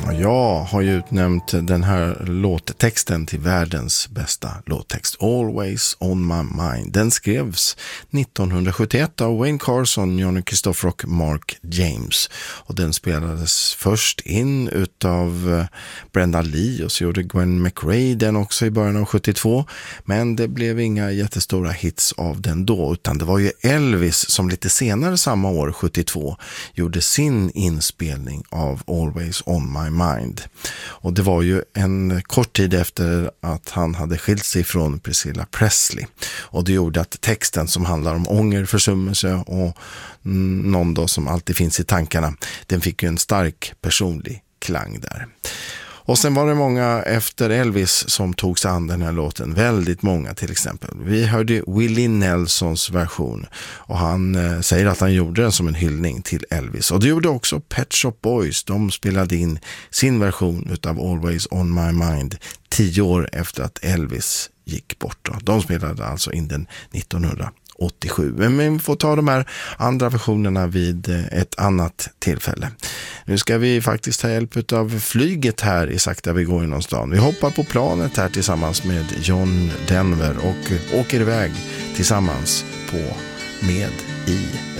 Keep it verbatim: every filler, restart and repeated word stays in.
Jag har ju utnämnt den här låttexten till världens bästa låttext. Always on my mind. Den skrevs nittonhundrasjuttioett av Wayne Carson, Johnny Christopher och Mark James. Och den spelades först in utav Brenda Lee och så gjorde Gwen McRae den också i början av sjuttiotvå. Men det blev inga jättestora hits av den då, utan det var ju Elvis som lite senare samma år, sjuttiotvå, gjorde sin inspelning av Always on my mind. Och det var ju en kort tid efter att han hade skilt sig från Priscilla Presley. Och det gjorde att texten som handlar om ånger, försummelse och någon då som alltid finns i tankarna, den fick ju en stark personlig klang där. Och sen var det många efter Elvis som tog sig an den här låten. Väldigt många till exempel. Vi hörde Willie Nelsons version. Och han eh, säger att han gjorde den som en hyllning till Elvis. Och det gjorde också Pet Shop Boys. De spelade in sin version utav Always on my mind tio år efter att Elvis gick bort. Då. De spelade alltså in den nittonhundraåttiosju. Men vi får ta de här andra versionerna vid ett annat tillfälle. Nu ska vi faktiskt ta hjälp av flyget här i Sakta vi går genom stan. Vi hoppar på planet här tillsammans med John Denver och åker iväg tillsammans på Med i